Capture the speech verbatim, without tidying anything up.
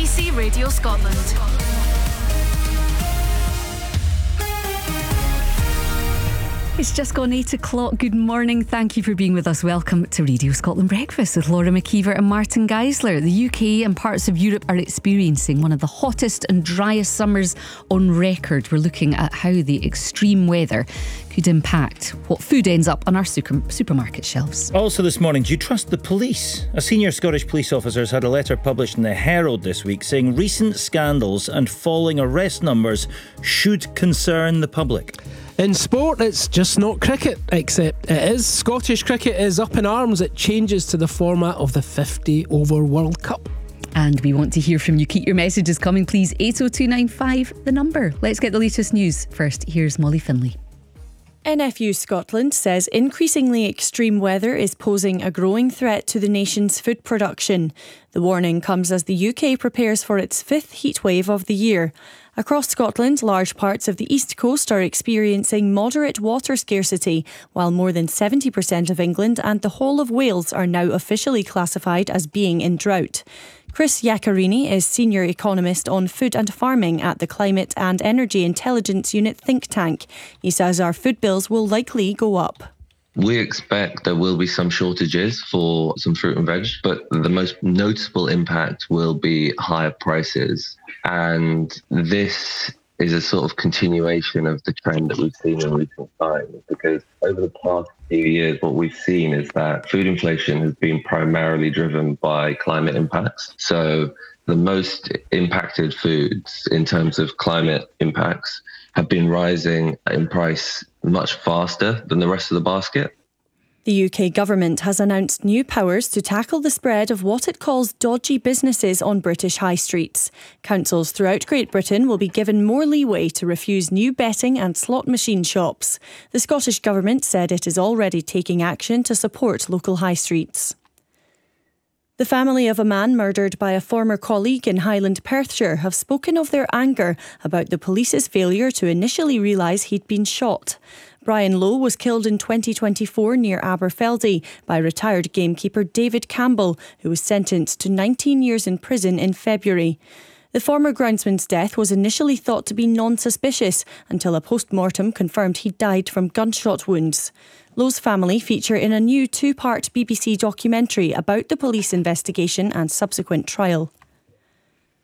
C Radio Scotland. It's just gone eight o'clock. Good morning. Thank you for being with us. Welcome to Radio Scotland Breakfast with Laura McKeever and Martin Geisler. The U K and parts of Europe are experiencing one of the hottest and driest summers on record. We're looking at how the extreme weather could impact what food ends up on our super- supermarket shelves. Also this morning, do you trust the police? A senior Scottish police officer has had a letter published in the Herald this week saying recent scandals and falling arrest numbers should concern the public. In sport, it's just not cricket, except it is. Scottish cricket is up in arms. It changes to the format of the fifty over World Cup. And we want to hear from you. Keep your messages coming, please. eight oh two nine five, the number. Let's get the latest news. First, here's Molly Finlay. N F U Scotland says increasingly extreme weather is posing a growing threat to the nation's food production. The warning comes as the U K prepares for its fifth heatwave of the year. Across Scotland, large parts of the east coast are experiencing moderate water scarcity, while more than seventy percent of England and the whole of Wales are now officially classified as being in drought. Chris Iaccarini is Senior Economist on Food and Farming at the Climate and Energy Intelligence Unit think tank. He says our food bills will likely go up. We expect there will be some shortages for some fruit and veg, but the most noticeable impact will be higher prices. And this is a sort of continuation of the trend that we've seen in recent times, because over the past few years, what we've seen is that food inflation has been primarily driven by climate impacts. So the most impacted foods in terms of climate impacts have been rising in price much faster than the rest of the basket. The U K government has announced new powers to tackle the spread of what it calls dodgy businesses on British high streets. Councils throughout Great Britain will be given more leeway to refuse new betting and slot machine shops. The Scottish government said it is already taking action to support local high streets. The family of a man murdered by a former colleague in Highland Perthshire have spoken of their anger about the police's failure to initially realise he'd been shot. Brian Lowe was killed in twenty twenty-four near Aberfeldy by retired gamekeeper David Campbell, who was sentenced to nineteen years in prison in February. The former groundsman's death was initially thought to be non-suspicious until a post-mortem confirmed he died from gunshot wounds. Lowe's family feature in a new two-part B B C documentary about the police investigation and subsequent trial.